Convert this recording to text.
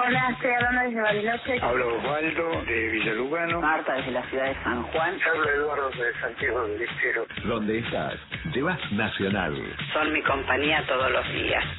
Hola, estoy hablando desde Bariloche. Hablo Osvaldo de Villalugano. Marta desde la ciudad de San Juan. Hablo Eduardo de Santiago del Estero. Donde estás, llevas Nacional. Son mi compañía todos los días.